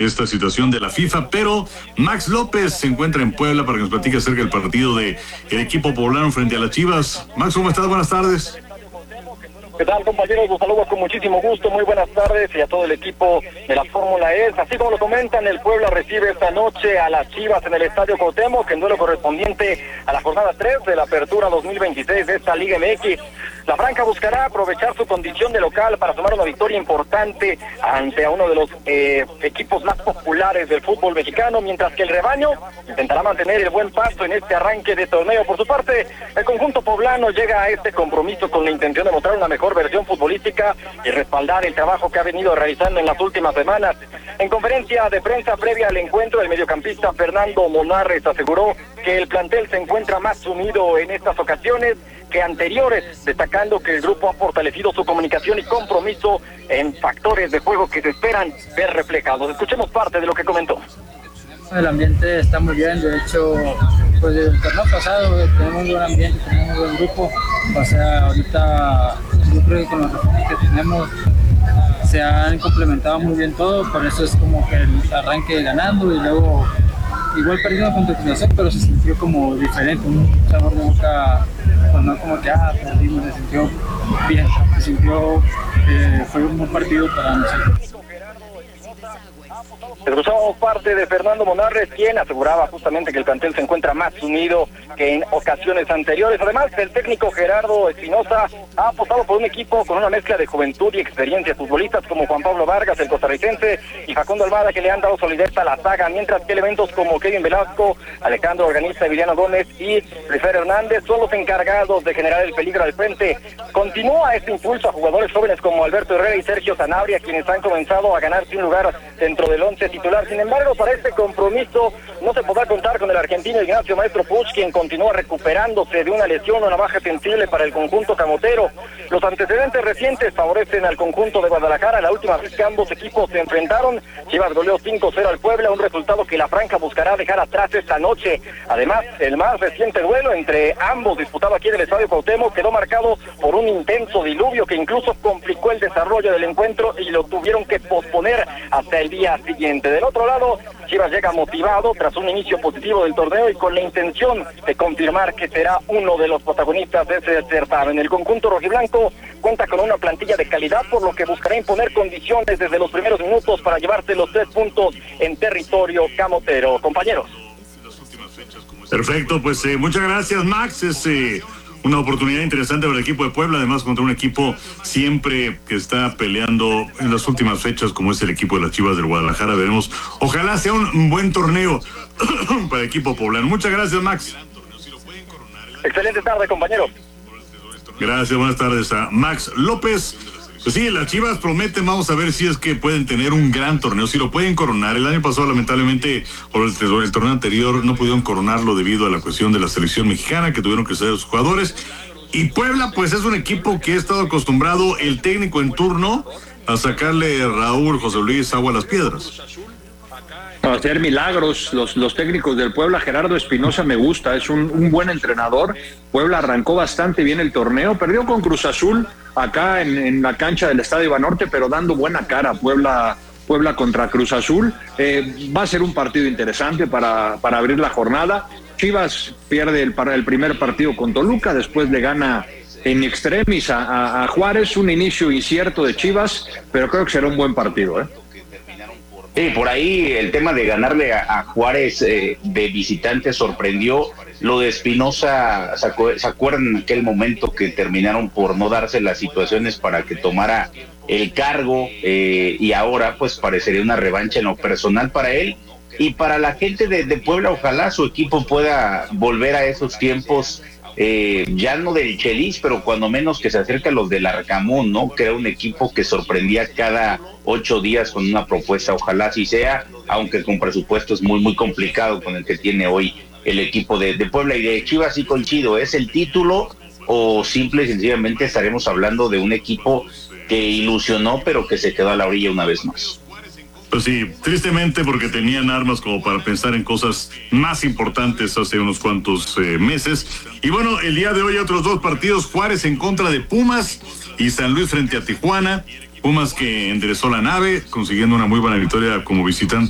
esta situación de la FIFA, pero Max López se encuentra en Puebla para que nos platique acerca del partido del equipo poblano frente a las Chivas. Max, ¿cómo estás? Buenas tardes. ¿Qué tal, compañeros? Los saludos con muchísimo gusto, muy buenas tardes y a todo el equipo de la Fórmula E. Así como lo comentan, el Puebla recibe esta noche a las Chivas en el Estadio Cuauhtémoc, en duelo correspondiente a la jornada 3 de la Apertura 2026 de esta Liga MX. La Franca buscará aprovechar su condición de local para tomar una victoria importante ante a uno de los equipos más populares del fútbol mexicano, mientras que el rebaño intentará mantener el buen paso en este arranque de torneo. Por su parte, el conjunto poblano llega a este compromiso con la intención de mostrar una mejor versión futbolística y respaldar el trabajo que ha venido realizando en las últimas semanas. En conferencia de prensa previa al encuentro, el mediocampista Fernando Monarres aseguró que el plantel se encuentra más unido en estas ocasiones que anteriores, destacando que el grupo ha fortalecido su comunicación y compromiso en factores de juego que se esperan ver reflejados. Escuchemos parte de lo que comentó. El ambiente está muy bien, de hecho, pues desde el torneo pasado tenemos un buen ambiente, tenemos un buen grupo, o sea, ahorita yo creo que con los recursos que tenemos se han complementado muy bien todo, por eso es como que el arranque ganando y luego igual perdimos contra continuación, pero se sintió como diferente, un sabor de boca, pues no como que perdimos, se sintió bien, se sintió fue un buen partido para nosotros. Escuchamos parte de Fernando Monarres, quien aseguraba justamente que el plantel se encuentra más unido que en ocasiones anteriores. Además, el técnico Gerardo Espinosa ha apostado por un equipo con una mezcla de juventud y experiencia. Futbolistas como Juan Pablo Vargas, el costarricense, y Facundo Almada, que le han dado solidez a la saga, mientras que elementos como Kevin Velasco, Alejandro Organista, Emiliano Gómez y Rifer Hernández son los encargados de generar el peligro al frente. Continúa este impulso a jugadores jóvenes como Alberto Herrera y Sergio Sanabria, quienes han comenzado a ganarse un lugar dentro del once titular. Sin embargo, para este compromiso no se podrá contar con el argentino Ignacio Maestro Puch, quien continúa recuperándose de una lesión o una baja sensible para el conjunto camotero. Los antecedentes recientes favorecen al conjunto de Guadalajara. La última vez que ambos equipos se enfrentaron, Chivas goleó 5-0 al Puebla, un resultado que la Franca buscará dejar atrás esta noche. Además, el más reciente duelo entre ambos, disputado aquí en el Estadio Cuauhtémoc, quedó marcado por un intenso diluvio que incluso complicó el desarrollo del encuentro y lo tuvieron que posponer hasta el día siguiente. Del otro lado, Chivas llega motivado tras un inicio positivo del torneo y con la intención de confirmar que será uno de los protagonistas de ese certamen. El conjunto rojiblanco cuenta con una plantilla de calidad, por lo que buscará imponer condiciones desde los primeros minutos para llevarse los 3 puntos en territorio camotero. Compañeros. Perfecto, pues muchas gracias, Max. Es una oportunidad interesante para el equipo de Puebla, además contra un equipo siempre que está peleando en las últimas fechas, como es el equipo de las Chivas del Guadalajara. Veremos, ojalá sea un buen torneo para el equipo poblano. Muchas gracias, Max. Excelente tarde, compañero. Gracias, buenas tardes a Max López. Pues sí, las Chivas prometen, vamos a ver si es que pueden tener un gran torneo, si lo pueden coronar. El año pasado, lamentablemente, por el torneo anterior, no pudieron coronarlo debido a la cuestión de la selección mexicana, que tuvieron que ser los jugadores. Y Puebla, pues es un equipo que ha estado acostumbrado, el técnico en turno, a sacarle Raúl José Luis agua a las piedras. Para hacer milagros, los técnicos del Puebla. Gerardo Espinosa me gusta, es un buen entrenador. Puebla arrancó bastante bien el torneo, perdió con Cruz Azul acá en la cancha del Estadio Banorte, pero dando buena cara Puebla contra Cruz Azul. Va a ser un partido interesante para abrir la jornada. Chivas pierde el primer partido con Toluca, después le gana en extremis a Juárez, un inicio incierto de Chivas, pero creo que será un buen partido, Sí, por ahí el tema de ganarle a Juárez de visitante sorprendió. Lo de Espinosa, ¿se acuerdan en aquel momento que terminaron por no darse las situaciones para que tomara el cargo? Y ahora pues parecería una revancha en lo personal para él y para la gente de Puebla. Ojalá su equipo pueda volver a esos tiempos, ya no del Chelis, pero cuando menos que se acerque a los del Arcamón, ¿no? Que era un equipo que sorprendía cada 8 días con una propuesta. Ojalá así sea, aunque con presupuestos muy, muy complicado con el que tiene hoy el equipo de Puebla. Y de Chivas sí coincido, ¿es el título o simple y sencillamente estaremos hablando de un equipo que ilusionó pero que se quedó a la orilla una vez más? Pues sí, tristemente, porque tenían armas como para pensar en cosas más importantes hace unos cuantos meses. Y bueno, el día de hoy otros 2 partidos, Juárez en contra de Pumas y San Luis frente a Tijuana. Pumas que enderezó la nave, consiguiendo una muy buena victoria como visitante